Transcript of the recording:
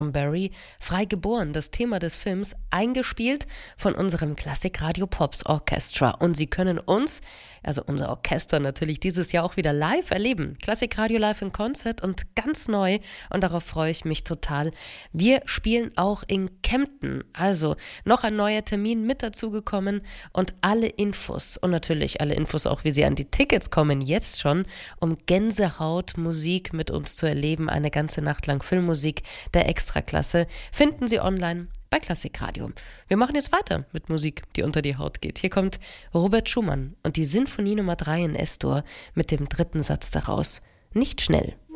Barry, frei geboren, das Thema des Films, eingespielt von unserem Klassikradio Pops Orchestra. Und Sie können uns, also unser Orchester natürlich, dieses Jahr auch wieder live erleben. Klassikradio live in Konzert und ganz neu, und darauf freue ich mich total. Wir spielen auch in Kempten, also noch ein neuer Termin mit dazugekommen, und alle Infos und natürlich alle Infos auch, wie Sie an die Tickets kommen, jetzt schon, um Gänsehautmusik mit uns zu erleben, eine ganze Nacht lang Filmmusik der Extraklasse, finden Sie online bei Klassikradio. Wir machen jetzt weiter mit Musik, die unter die Haut geht. Hier kommt Robert Schumann und die Sinfonie Nummer 3 in S-Dur mit dem dritten Satz daraus. Nicht schnell.